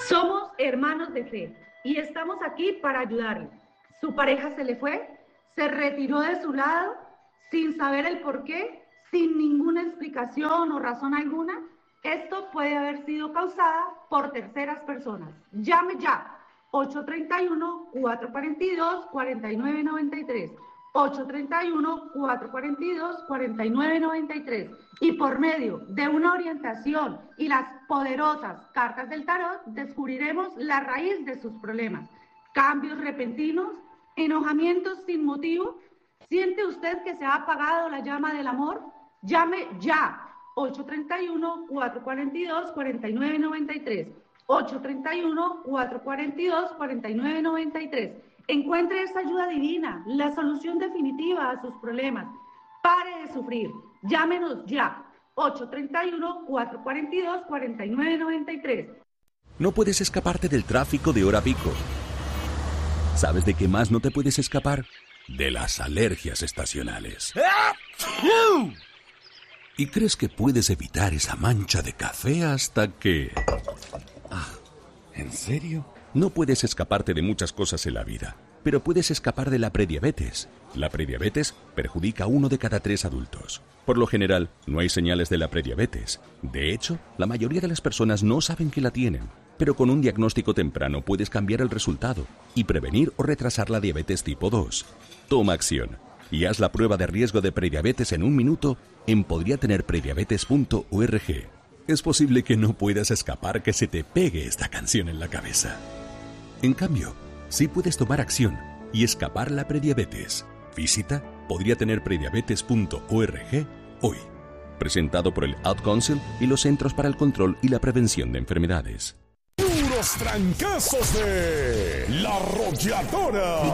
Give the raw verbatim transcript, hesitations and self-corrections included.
Somos hermanos de fe y estamos aquí para ayudarle. Su pareja se le fue, se retiró de su lado sin saber el por qué, sin ninguna explicación o razón alguna. Esto puede haber sido causada por terceras personas. Llame ya, ocho tres uno, cuatro cuatro dos, cuatro nueve nueve tres, ocho tres uno, cuatro cuatro dos, cuatro nueve nueve tres. Y por medio de una orientación y las poderosas cartas del tarot, descubriremos la raíz de sus problemas. Cambios repentinos, enojamientos sin motivo. ¿Siente usted que se ha apagado la llama del amor? Llame ya. ocho tres uno, cuatro cuatro dos, cuatro nueve nueve tres, ocho tres uno, cuatro cuatro dos, cuatro nueve nueve tres. Encuentre esa ayuda divina, la solución definitiva a sus problemas. Pare de sufrir. Llámenos ya. ocho tres uno, cuatro cuatro dos, cuatro nueve nueve tres. No puedes escaparte del tráfico de hora pico. ¿Sabes de qué más no te puedes escapar? De las alergias estacionales. ¿Y crees que puedes evitar esa mancha de café hasta que... Ah, ¿en serio? No puedes escaparte de muchas cosas en la vida, pero puedes escapar de la prediabetes. La prediabetes perjudica a uno de cada tres adultos. Por lo general, no hay señales de la prediabetes. De hecho, la mayoría de las personas no saben que la tienen. Pero con un diagnóstico temprano puedes cambiar el resultado y prevenir o retrasar la diabetes tipo dos. Toma acción y haz la prueba de riesgo de prediabetes en un minuto en podría tener prediabetes punto org. Es posible que no puedas escapar que se te pegue esta canción en la cabeza. En cambio, sí puedes tomar acción y escapar la prediabetes. Visita podría tener prediabetes punto org hoy. Presentado por el Ad Council y los Centros para el Control y la Prevención de Enfermedades. Puros trancazos de La Arrolladora.